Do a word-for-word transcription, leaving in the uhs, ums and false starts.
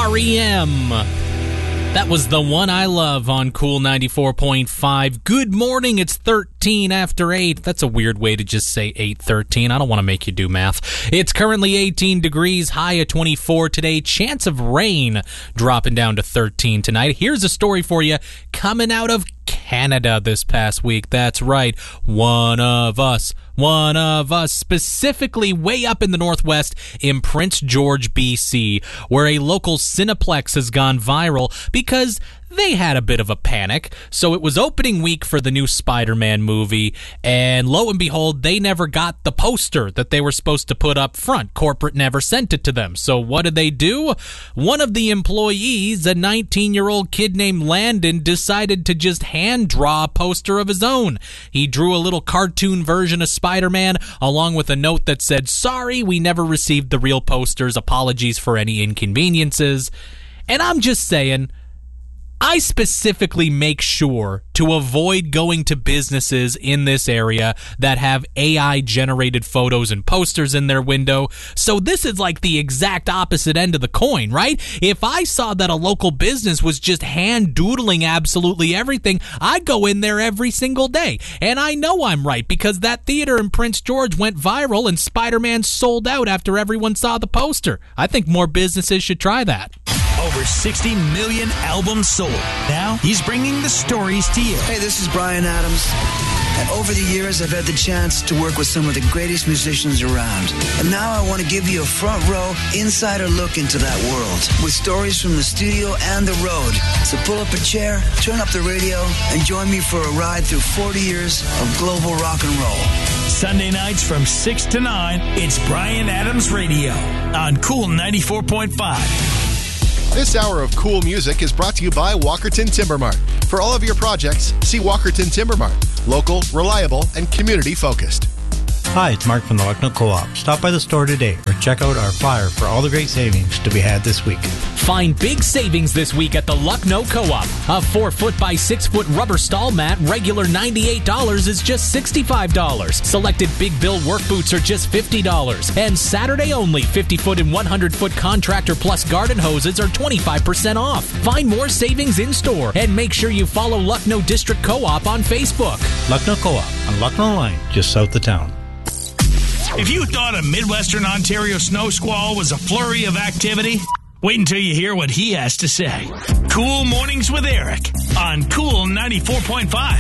R E M. That was The One I Love on Cool ninety-four point five. Good morning, it's thirteen after eight. That's a weird way to just say eight thirteen. I don't want to make you do math. It's currently eighteen degrees, high at twenty-four today. Chance of rain dropping down to thirteen tonight. Here's a story for you coming out of Canada this past week. That's right, one of us. One of us, specifically way up in the Northwest in Prince George, B C, where a local Cineplex has gone viral because they had a bit of a panic. So it was opening week for the new Spider-Man movie, and lo and behold, they never got the poster that they were supposed to put up front. Corporate never sent it to them. So what did they do? One of the employees, a nineteen-year-old kid named Landon, decided to just hand draw a poster of his own. He drew a little cartoon version of Spider-Man, along with a note that said, "Sorry, we never received the real posters. Apologies for any inconveniences." And I'm just saying, I specifically make sure to avoid going to businesses in this area that have A I-generated photos and posters in their window. So this is like the exact opposite end of the coin, right? If I saw that a local business was just hand-doodling absolutely everything, I'd go in there every single day. And I know I'm right, because that theater in Prince George went viral and Spider-Man sold out after everyone saw the poster. I think more businesses should try that. Over sixty million albums sold. Now, he's bringing the stories to you. Hey, this is Bryan Adams. And over the years, I've had the chance to work with some of the greatest musicians around. And now I want to give you a front row, insider look into that world with stories from the studio and the road. So pull up a chair, turn up the radio, and join me for a ride through forty years of global rock and roll. Sunday nights from six to nine, it's Bryan Adams Radio on Cool ninety-four point five. This hour of cool music is brought to you by Walkerton Timber Mart. For all of your projects, see Walkerton Timber Mart. Local, reliable, and community-focused. Hi, it's Mark from the Lucknow Co-op. Stop by the store today or check out our flyer for all the great savings to be had this week. Find big savings this week at the Lucknow Co-op. A four foot by six foot rubber stall mat, regular ninety-eight dollars, is just sixty-five dollars. Selected Big Bill work boots are just fifty dollars. And Saturday only, fifty foot and one hundred foot Contractor Plus garden hoses are twenty-five percent off. Find more savings in store and make sure you follow Lucknow District Co-op on Facebook. Lucknow Co-op on Lucknow Line, just south of town. If you thought a Midwestern Ontario snow squall was a flurry of activity, wait until you hear what he has to say. Cool Mornings with Eric on Cool ninety-four point five.